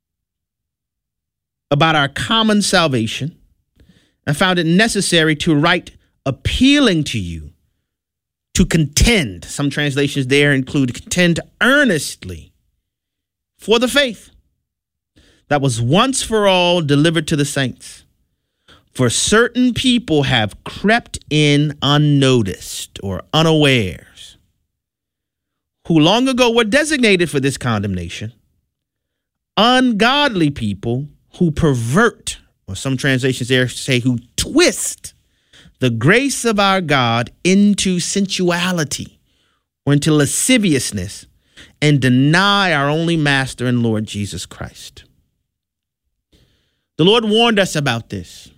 about our common salvation, I found it necessary to write appealing to you to contend. Some translations there include contend earnestly for the faith that was once for all delivered to the saints. For certain people have crept in unnoticed or unawares, who long ago were designated for this condemnation, ungodly people who pervert, or some translations there say who twist the grace of our God into sensuality or into lasciviousness and deny our only Master and Lord Jesus Christ. The Lord warned us about this,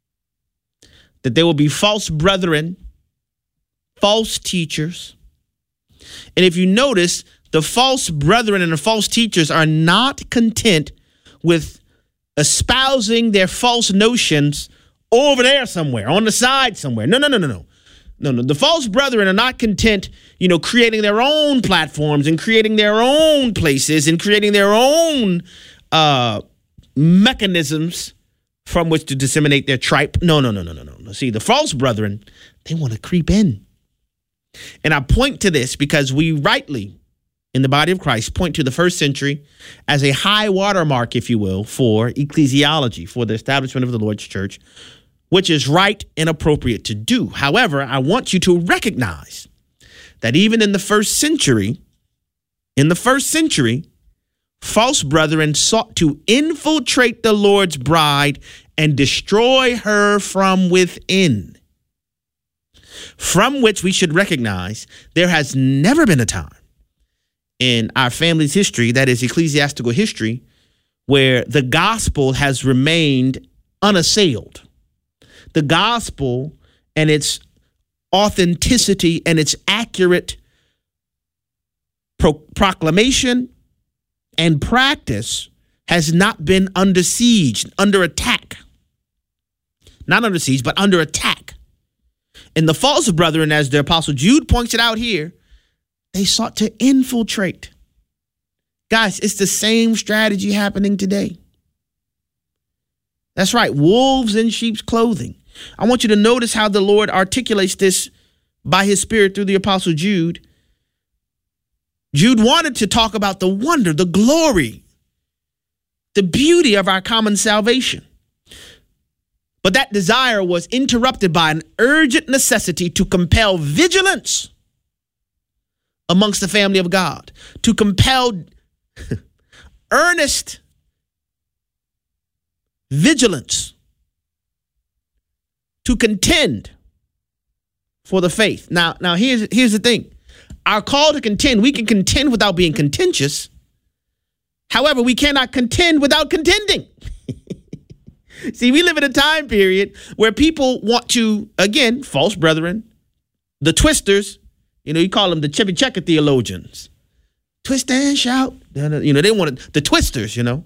that there will be false brethren, false teachers. And if you notice, the false brethren and the false teachers are not content with espousing their false notions over there somewhere, on the side somewhere. No, no, no, no, no. No, no. The false brethren are not content, you know, creating their own platforms and creating their own places and creating their own uh, mechanisms from which to disseminate their tripe. No, no, no, no, no, no. See, the false brethren, they want to creep in. And I point to this because we rightly, in the body of Christ, point to the first century as a high watermark, if you will, for ecclesiology, for the establishment of the Lord's church, which is right and appropriate to do. However, I want you to recognize that even in the first century, in the first century, false brethren sought to infiltrate the Lord's bride and destroy her from within, from which we should recognize there has never been a time in our family's history, that is ecclesiastical history, where the gospel has remained unassailed. The gospel and its authenticity and its accurate pro- proclamation and practice has not been under siege, under attack. Not under siege, but under attack. And the false brethren, as the Apostle Jude points it out here, they sought to infiltrate. Guys, it's the same strategy happening today. That's right, wolves in sheep's clothing. I want you to notice how the Lord articulates this by his Spirit through the Apostle Jude. Jude wanted to talk about the wonder, the glory, the beauty of our common salvation. But that desire was interrupted by an urgent necessity to compel vigilance amongst the family of God, to compel earnest vigilance, to contend for the faith. Now, now here's, here's the thing. Our call to contend, we can contend without being contentious. However, we cannot contend without contending. See, we live in a time period where people want to, again, false brethren, the twisters, you know, you call them the Chevy Checker theologians. Twist and shout. You know, they want to, the twisters, you know.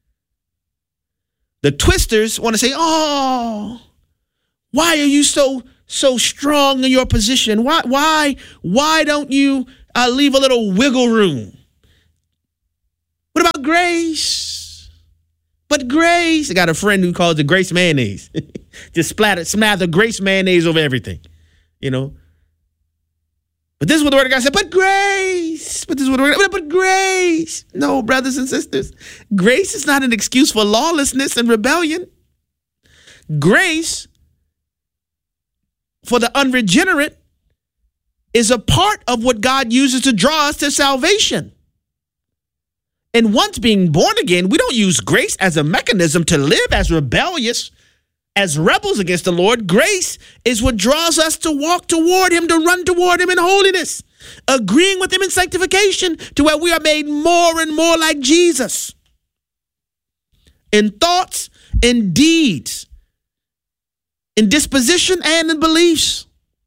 The twisters want to say, oh, why are you so, so strong in your position? Why, why, why don't you uh, leave a little wiggle room? What about grace? But grace, I got a friend who calls it grace mayonnaise. Just splatter, smather grace mayonnaise over everything, you know. But this is what the word of God said, but grace. But this is what the word of God, but grace. No, brothers and sisters, grace is not an excuse for lawlessness and rebellion. Grace for the unregenerate is a part of what God uses to draw us to salvation. And once being born again, we don't use grace as a mechanism to live as rebellious, as rebels against the Lord. Grace is what draws us to walk toward him, to run toward him in holiness, agreeing with him in sanctification, to where we are made more and more like Jesus in thoughts, in deeds, in disposition, and in beliefs.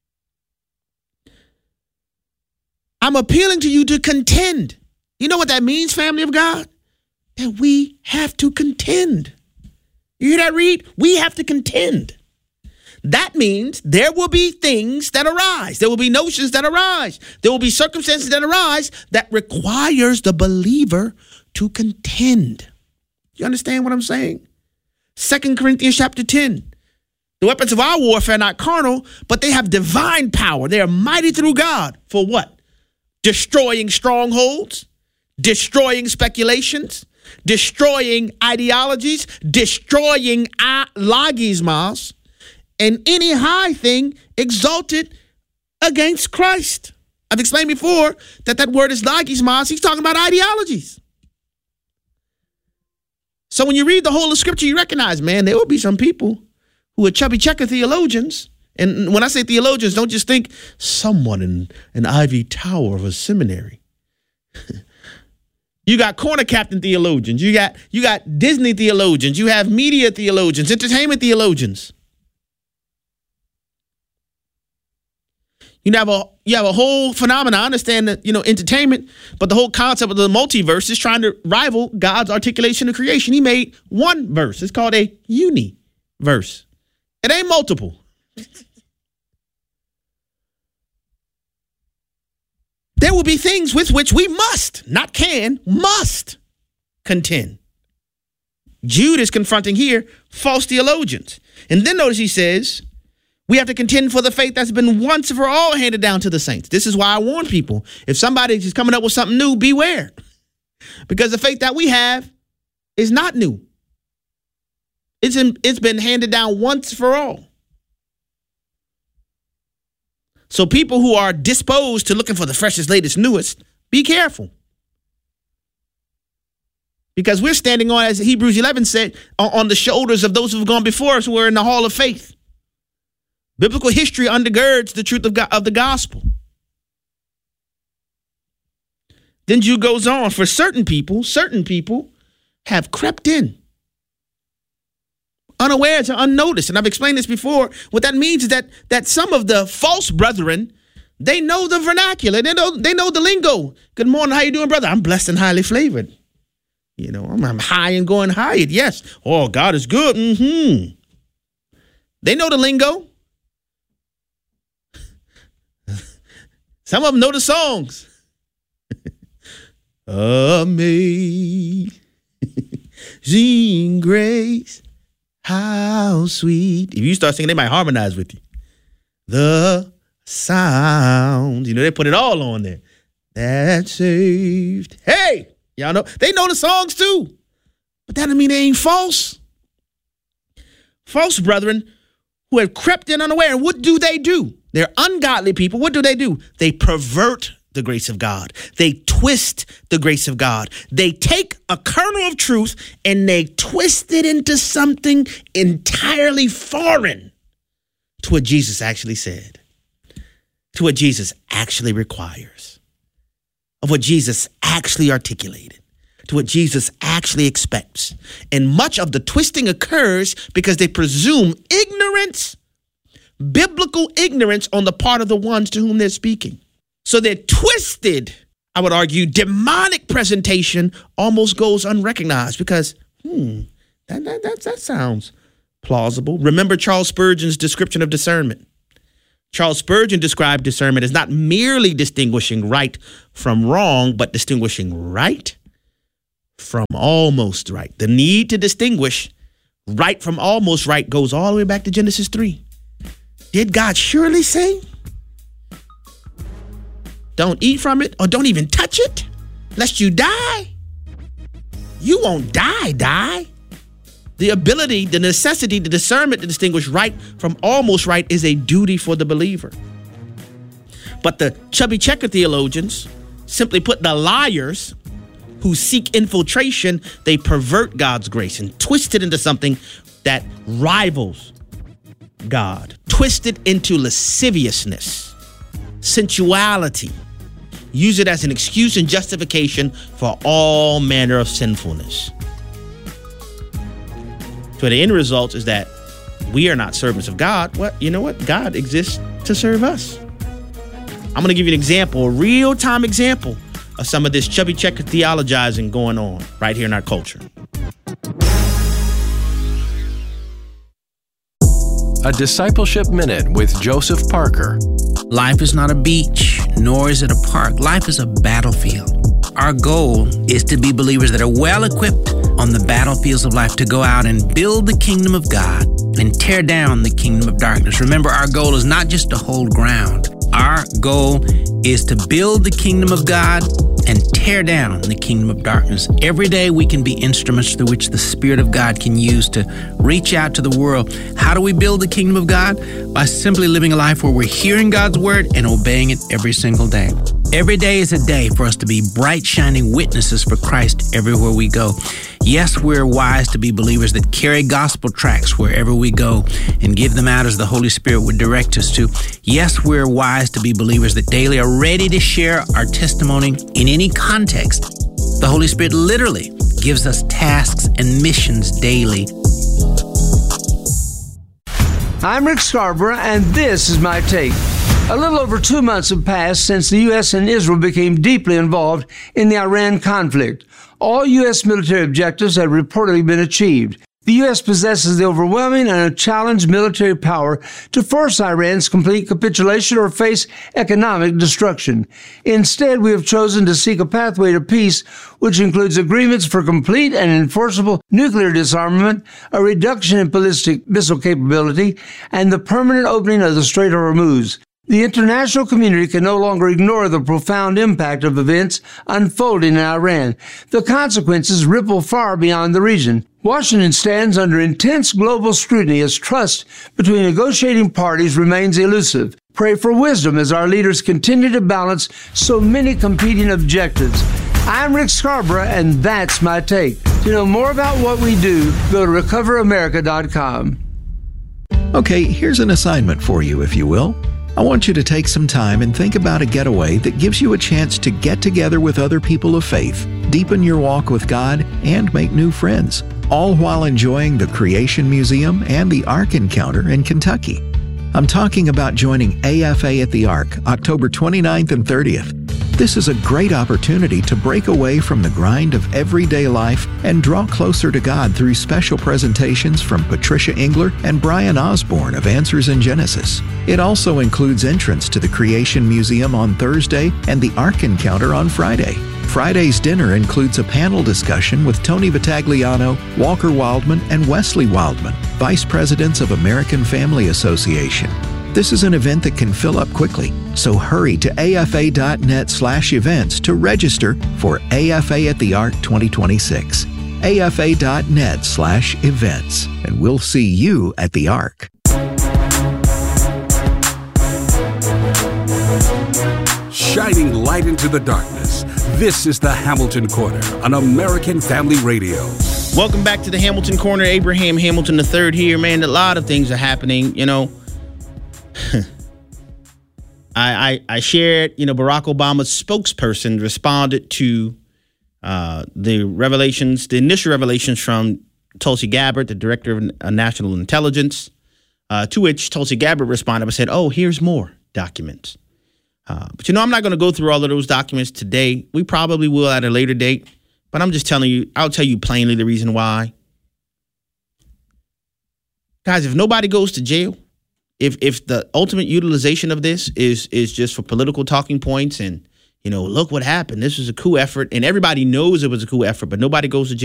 I'm appealing to you to contend. You know what that means, family of God? That we have to contend. You hear that, Reed? We have to contend. That means there will be things that arise. There will be notions that arise. There will be circumstances that arise that requires the believer to contend. You understand what I'm saying? Second Corinthians chapter ten. The weapons of our warfare are not carnal, but they have divine power. They are mighty through God. For what? Destroying strongholds, destroying speculations, destroying ideologies, destroying logismos, and any high thing exalted against Christ. I've explained before that that word is logismos. He's talking about ideologies. So when you read the whole of Scripture, you recognize, man, there will be some people who are chubby checker theologians. And when I say theologians, don't just think someone in an ivy tower of a seminary. You got corner captain theologians. You got you got Disney theologians. You have media theologians, entertainment theologians. You have a you have a whole phenomenon. I understand that, you know, entertainment, but the whole concept of the multiverse is trying to rival God's articulation of creation. He made one verse. It's called a universe. It ain't multiple. There will be things with which we must, not can, must contend. Jude is confronting here false theologians. And then notice he says, we have to contend for the faith that's been once for all handed down to the saints. This is why I warn people. If somebody is coming up with something new, beware. Because the faith that we have is not new. It's, in, it's been handed down once for all. So people who are disposed to looking for the freshest, latest, newest, be careful. Because we're standing on, as Hebrews eleven said, on the shoulders of those who have gone before us who are in the hall of faith. Biblical history undergirds the truth of, God, of the gospel. Then Jude goes on, for certain people, certain people have crept in, unawares or unnoticed. And I've explained this before. What that means is that that some of the false brethren, they know the vernacular. They know they know the lingo. Good morning. How you doing, brother? I'm blessed and highly flavored. You know, I'm, I'm high and going high. Yes. Oh, God is good. Mm-hmm. They know the lingo. Some of them know the songs. Amazing grace. How sweet. If you start singing, they might harmonize with you. The sound. You know, they put it all on there. That saved. Hey, y'all know. They know the songs too. But that doesn't mean they ain't false. false brethren who have crept in unaware. And what do they do? They're ungodly people. What do they do? They pervert the grace of God. They twist the grace of God. They take a kernel of truth and they twist it into something entirely foreign to what Jesus actually said, to what Jesus actually requires, of what Jesus actually articulated, to what Jesus actually expects. And much of the twisting occurs because they presume ignorance, biblical ignorance on the part of the ones to whom they're speaking. So their twisted, I would argue, demonic presentation almost goes unrecognized because, hmm, that, that, that, that sounds plausible. Remember Charles Spurgeon's description of discernment. Charles Spurgeon described discernment as not merely distinguishing right from wrong, but distinguishing right from almost right. The need to distinguish right from almost right goes all the way back to Genesis three. Did God surely say, don't eat from it or don't even touch it, lest you die? You won't die, die. The ability, the necessity, the discernment to distinguish right from almost right is a duty for the believer. But the chubby checker theologians, simply put, the liars who seek infiltration, they pervert God's grace and twist it into something that rivals God, twist it into lasciviousness, sensuality, use it as an excuse and justification for all manner of sinfulness. So the end result is that we are not servants of God. Well, you know what? God exists to serve us. I'm going to give you an example, a real-time example of some of this chubby checker theologizing going on right here in our culture. A Discipleship Minute with Joseph Parker. Life is not a beach, nor is it a park. Life is a battlefield. Our goal is to be believers that are well equipped on the battlefields of life to go out and build the kingdom of God and tear down the kingdom of darkness. Remember, our goal is not just to hold ground. Our goal is to build the kingdom of God and tear down the kingdom of darkness. Every day we can be instruments through which the Spirit of God can use to reach out to the world. How do we build the kingdom of God? By simply living a life where we're hearing God's word and obeying it every single day. Every day is a day for us to be bright, shining witnesses for Christ everywhere we go. Yes, we're wise to be believers that carry gospel tracts wherever we go and give them out as the Holy Spirit would direct us to. Yes, we're wise to be believers that daily are ready to share our testimony in any context. The Holy Spirit literally gives us tasks and missions daily. I'm Rick Scarborough, and this is my take. A little over two months have passed since the U S and Israel became deeply involved in the Iran conflict. All U S military objectives have reportedly been achieved. The U S possesses the overwhelming and unchallenged military power to force Iran's complete capitulation or face economic destruction. Instead, we have chosen to seek a pathway to peace, which includes agreements for complete and enforceable nuclear disarmament, a reduction in ballistic missile capability, and the permanent opening of the Strait of Hormuz. The international community can no longer ignore the profound impact of events unfolding in Iran. The consequences ripple far beyond the region. Washington stands under intense global scrutiny as trust between negotiating parties remains elusive. Pray for wisdom as our leaders continue to balance so many competing objectives. I'm Rick Scarborough, and that's my take. To know more about what we do, go to recover america dot com. Okay, here's an assignment for you, if you will. I want you to take some time and think about a getaway that gives you a chance to get together with other people of faith, deepen your walk with God, and make new friends, all while enjoying the Creation Museum and the Ark Encounter in Kentucky. I'm talking about joining A F A at the Ark, October twenty-ninth and thirtieth. This is a great opportunity to break away from the grind of everyday life and draw closer to God through special presentations from Patricia Engler and Brian Osborne of Answers in Genesis. It also includes entrance to the Creation Museum on Thursday and the Ark Encounter on Friday. Friday's dinner includes a panel discussion with Tony Vitagliano, Walker Wildman, and Wesley Wildman, Vice Presidents of American Family Association. This is an event that can fill up quickly, so hurry to afa.net slash events to register for A F A at the Ark twenty twenty-six. afa.net slash events, and we'll see you at the Ark. Shining light into the darkness. This is the Hamilton Corner on American Family Radio. Welcome back to the Hamilton Corner. Abraham Hamilton the third here. Man, a lot of things are happening. You know, I, I I shared, you know, Barack Obama's spokesperson responded to uh, the revelations, the initial revelations from Tulsi Gabbard, the director of national intelligence, uh, to which Tulsi Gabbard responded and said, oh, here's more documents. Uh, but, you know, I'm not going to go through all of those documents today. We probably will at a later date. But I'm just telling you, I'll tell you plainly the reason why. Guys, if nobody goes to jail, if if the ultimate utilization of this is is just for political talking points and, you know, look what happened. This was a coup effort and everybody knows it was a coup effort, but nobody goes to jail.